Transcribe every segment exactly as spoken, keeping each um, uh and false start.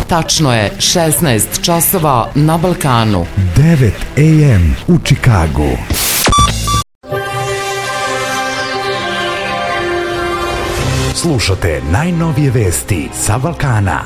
Tačno je šesnaest časova na Balkanu. devet a m u Čikagu. Slušate najnovije vesti sa Balkana.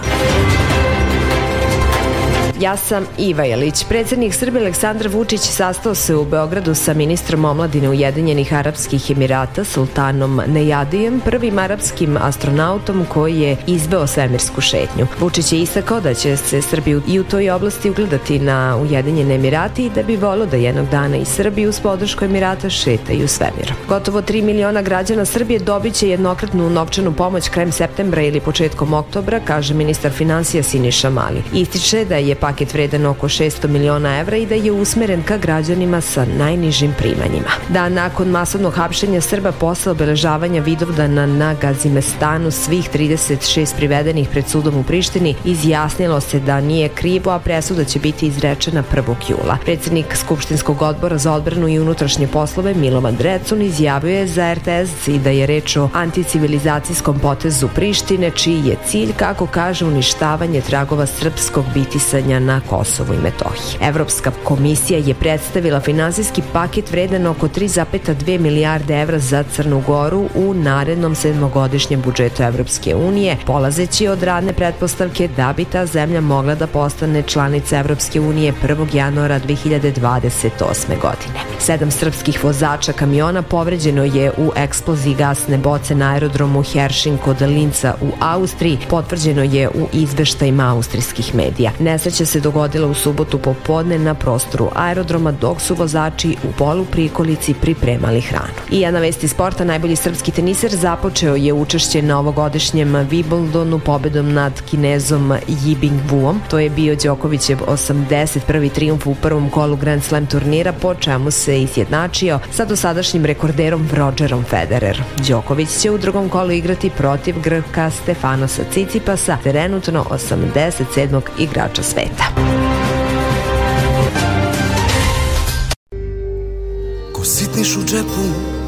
Ja sam Iva Jelić. Predsjednik Srbije Aleksandar Vučić sastao se u Beogradu sa ministrom omladine Ujedinjenih Arapskih Emirata Sultanom Nejadijem, prvim arapskim astronautom koji je izveo svemirsku šetnju. Vučić je istakao da će se Srbiju i u toj oblasti ugledati na Ujedinjene Emirati i da bi volio da jednog dana i Srbiju uz podršku Emirata šetaju svemirom. Gotovo tri miliona građana Srbije dobit će jednokratnu novčanu pomoć krajem septembra ili početkom oktobra, kaže ministar finansija Siniša Mali. Ističe da je paket vredan oko šesto miliona evra i da je usmeren ka građanima sa najnižim primanjima. Dan nakon masovnog hapšenja Srba posle obeležavanja Vidovdana na Gazimestanu, svih trideset šest privedenih pred sudom u Prištini izjasnilo se da nije krivo, a presuda će biti izrečena prvog jula. Predsjednik Skupštinskog odbora za odbranu i unutrašnje poslove Milovan Drecun izjavio je za er te es i da je reč o anticivilizacijskom potezu Prištine, čiji je cilj, kako kaže, uništavanje tragova srpskog bitisanja na Kosovu i Metohiji. Evropska komisija je predstavila finansijski paket vredan oko tri zarez dve milijarde evra za Crnu Goru u narednom sedmogodišnjem budžetu Evropske unije, polazeći od radne pretpostavke da bi ta zemlja mogla da postane članica Evropske unije prvog januara dve hiljade dvadeset osme godine. Sedam srpskih vozača kamiona povređeno je u eksploziji gasne boce na aerodromu Heršing kod Linca u Austriji, potvrđeno je u izveštajima austrijskih medija. Nesreća se dogodila u subotu popodne na prostoru aerodroma, dok su vozači u polu prikolici pripremali hranu. I jedna vest iz sporta, najbolji srpski teniser započeo je učešće na ovogodišnjem Wimbledonu pobedom nad Kinezom Yibing Wuom. To je bio Đokovićev osamdeset prvi trijumf u prvom kolu Grand Slam turnira, po čemu se izjednačio sa dosadašnjim rekorderom Rodgerom Federer. Đoković će u drugom kolu igrati protiv Grka Stefanosa Cicipasa, trenutno osamdeset sedmog igrača sveta. Ko sitniš u džepu,